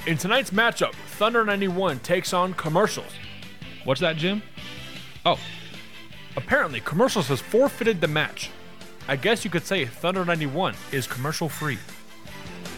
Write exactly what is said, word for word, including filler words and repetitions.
In tonight's matchup, Thunder ninety-one takes on Commercials. What's that, Jim? Oh, Apparently, Commercials has forfeited the match. I guess you could say Thunder ninety-one is commercial free.